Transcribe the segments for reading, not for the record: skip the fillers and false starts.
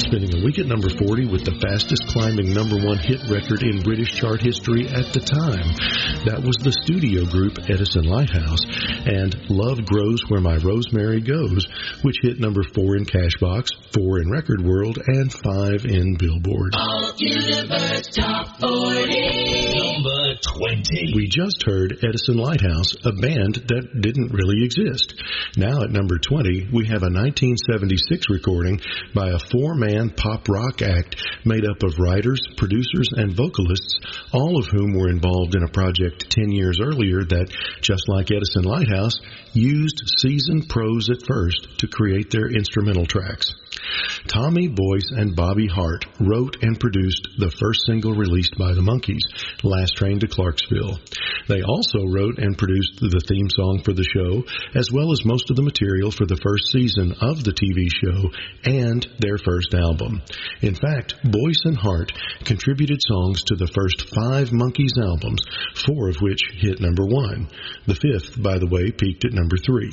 spending a week at number 40 with the fastest climbing number 1 hit record in British chart history at the time. That was the studio group Edison Lighthouse, and Love Grows Where My Rosemary Goes, which hit number 4 in Cashbox, 4 in Record World, and 5 in Billboard. All Universe Top 40. Number 20. We just heard Edison Lighthouse, a band that didn't really exist. Now at number 20, we have a 1976 recording by a 4-man pop rock act made up of writers, producers, and vocalists, all of whom were involved in a project 10 years earlier that, just like Edison Lighthouse, used seasoned pros at first to create their instrumental tracks. Tommy Boyce and Bobby Hart wrote and produced the first single released by the Monkees, Last Train to Clarksville. They also wrote and produced the theme song for the show, as well as most of the material for the first season of the TV show and their first album. In fact, Boyce and Hart contributed songs to the first 5 Monkees albums, 4 of which hit number 1. The 5th, by the way, peaked at number 3.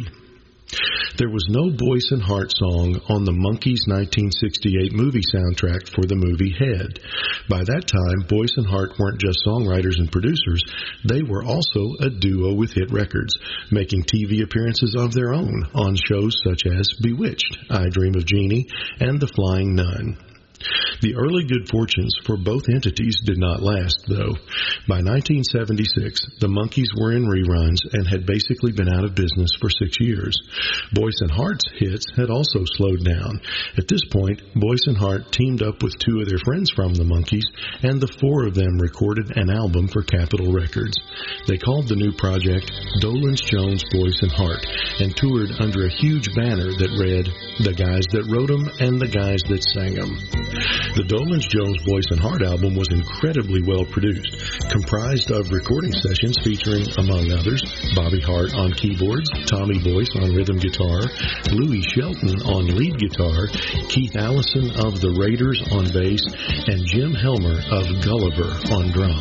There was no Boyce and Hart song on the Monkees' 1968 movie soundtrack for the movie Head. By that time, Boyce and Hart weren't just songwriters and producers. They were also a duo with hit records, making TV appearances of their own on shows such as Bewitched, I Dream of Jeannie, and The Flying Nun. The early good fortunes for both entities did not last, though. By 1976, the Monkees were in reruns and had basically been out of business for 6 years. Boyce and Hart's hits had also slowed down. At this point, Boyce and Hart teamed up with 2 of their friends from the Monkees, and the 4 of them recorded an album for Capitol Records. They called the new project Dolenz Jones, Boyce and Hart, and toured under a huge banner that read, "The Guys That Wrote 'Em and the Guys That Sang 'Em." The Dolenz Jones, Boyce and Hart album was incredibly well produced, comprised of recording sessions featuring, among others, Bobby Hart on keyboards, Tommy Boyce on rhythm guitar, Louis Shelton on lead guitar, Keith Allison of the Raiders on bass, and Jim Helmer of Gulliver on drums.